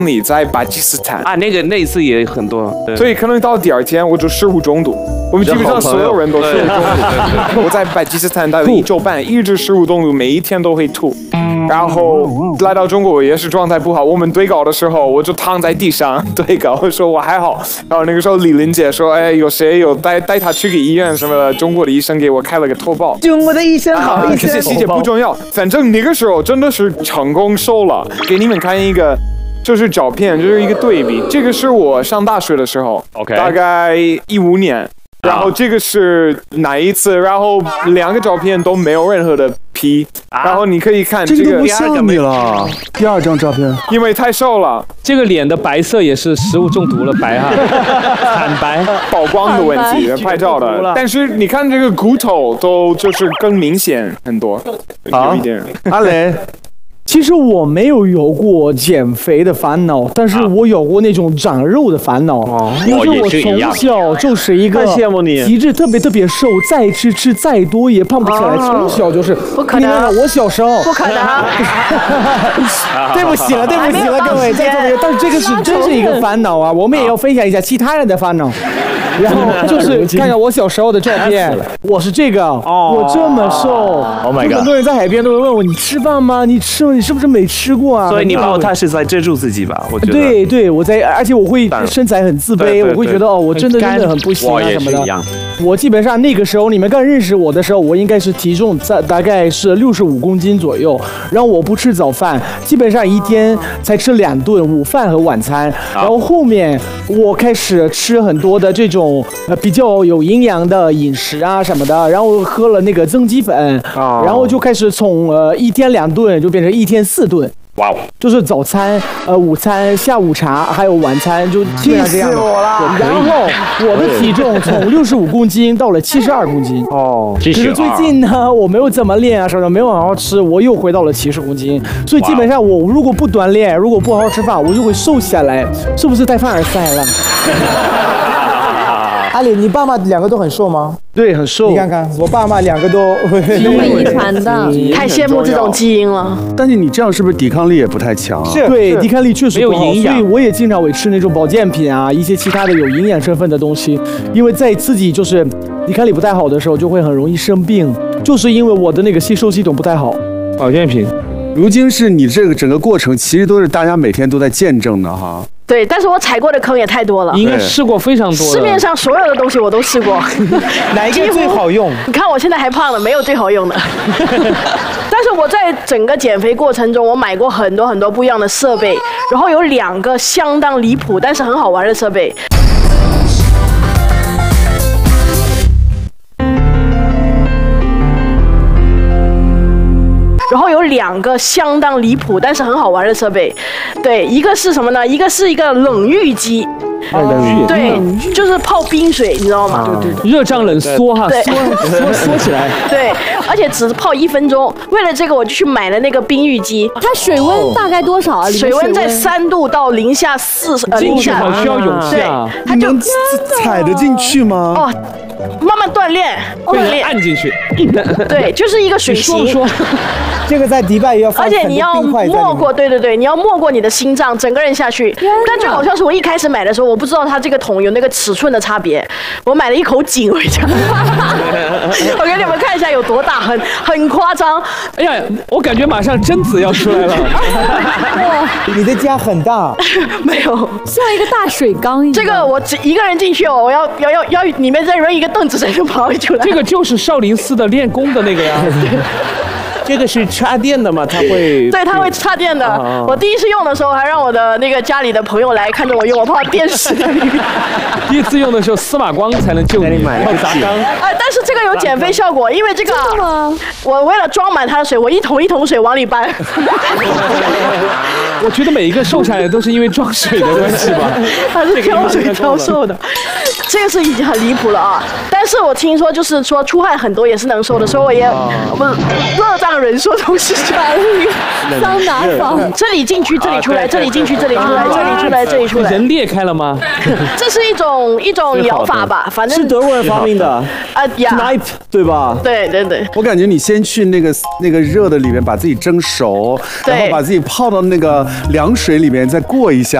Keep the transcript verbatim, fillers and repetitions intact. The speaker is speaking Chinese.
里在巴基斯坦啊，那个那次也很多， 所以可能到第二天我就食物中毒。我们基本上所有人都食物中毒。我在巴基斯坦待了一周半，一直食物中毒，每一天都会吐。然后来到中国，我也是状态不好。我们对稿的时候，我就躺在地上对稿，我说我还好。然后那个时候李林姐说，哎，有谁有带带他去个医院什么的？中国的医生给我开了个头孢。 中国的医生好， 这些细节不重要，反正那个时候真的是成功瘦了。给你们看一个。就是照片，就是一个对比。这个是我上大学的时候 ，OK， 大概一五年。然后这个是哪一次？然后两个照片都没有任何的皮。然后你可以看这个都不像你了。第二张照片， 因为太瘦了。 这个脸的白色也是食物中毒了白哈，惨白， 曝光的问题，拍照的。但是你看这个骨头都就是更明显很多，有一点。 阿雷。 其实我没有有过减肥的烦恼，但是我有过那种长肉的烦恼。哦，因为我从小就是一个体质特别特别瘦，再吃吃再多也胖不起来。从小就是， 不可能。 我小时候不可能。 对不起了，对不起了，各位在座的。但是这个是真是一个烦恼啊！我们也要分享一下其他人的烦恼。然后就是看看我小时候的照片，我是这个，我这么瘦。 Oh my god！ 很多人在海边都会问我：“你吃饭吗？你吃你是不是没吃过啊？” 所以你抱他是在遮住自己吧？我觉得。 对对，我在，而且我会身材很自卑，我会觉得哦，我真的真的很不行啊什么的。我基本上那个时候你们刚认识我的时候，我应该是体重在大概是六十五公斤左右，然后我不吃早饭，基本上一天才吃两顿午饭和晚餐，然后后面我开始吃很多的这种。呃，比较有营养的饮食啊什么的，然后喝了那个增肌粉，然后就开始从呃一天两顿就变成一天四顿。 哇哦！ 就是早餐、呃午餐、下午茶还有晚餐，就基本上这样。 气死我了！ 然后我的体重从六十五公斤到了七十二公斤。 哦， 可是最近呢，我没有怎么练啊什么的，没有好好吃，我又回到了七十公斤。所以基本上我如果不锻炼，如果不好好吃饭，我就会瘦下来。是不是带凡尔赛了？ 阿里，你爸妈两个都很瘦吗？ 对，很瘦。 你看看，我爸妈两个都基因遗传的，太羡慕这种基因了。 但是你这样是不是抵抗力也不太强啊？ 对，抵抗力确实不好， 没有营养， 所以我也经常会吃那种保健品啊，一些其他的有营养成分的东西。因为在自己就是抵抗力不太好的时候，就会很容易生病，就是因为我的那个吸收系统不太好。 保健品， 如今是你这个整个过程，其实都是大家每天都在见证的哈。 对，但是我踩过的坑也太多了。 你应该试过非常多。 市面上所有的东西我都试过， 哪一个最好用？ 你看我现在还胖了，没有最好用的。但是我在整个减肥过程中，我买过很多很多不一样的设备，然后有两个相当离谱但是很好玩的设备。然后有两个相当离谱但是很好玩的设备，对，一个是什么呢？一个是一个冷浴机。 冷浴对，就是泡冰水，你知道吗？ 对对，热胀冷缩哈，缩缩缩起来。 对，而且只泡一分钟。为了这个，我就去买了那个冰浴机。 它水温大概多少啊？ 水温在三度到零下四呃零下。 好需要勇气啊！ 它就踩得进去吗？ 哦，慢慢锻炼，锻炼按进去。 对，就是一个水席。 说这个在迪拜也要放， 而且你要没过，对对对，你要没过你的心脏，整个人下去。但最好笑是我一开始买的时候，我不知道它这个桶有那个尺寸的差别，我买了一口井回家。我给你们看一下有多大，很很夸张。 哎呀，我感觉马上贞子要出来了。 你的家很大， 没有， 像一个大水缸一样。 这个我只一个人进去哦，我要要要要里面再扔一个凳子才能跑出来。 这个就是少林寺的练功的那个呀。 这个是插电的吗？它会？ 对，它会插电的。哦、我第一次用的时候，还让我的那个家里的朋友来看着我用，我怕电死在里面。 第一次用的时候，司马光才能救你。 买了个大缸。 哎，但是这个有减肥效果，因为这个，我为了装满它的水，我一桶一桶水往里搬。 我觉得每一个瘦下来都是因为装水的关系吧。 它是挑水挑瘦的。 这个是已经很离谱了啊！但是我听说就是说出汗很多也是能瘦的，所以我也不热胀冷缩东西出来了一个桑拿房， 这里进去，这里出来，这里进去，这里出来，这里出来，这里出来， 人裂开了吗？ 这是一种一种疗法吧，反正是德国人发明的啊呀 ，Knipe 对吧？ 对对对， 我感觉你先去那个那个热的里面把自己蒸熟，然后把自己泡到那个凉水里面再过一下。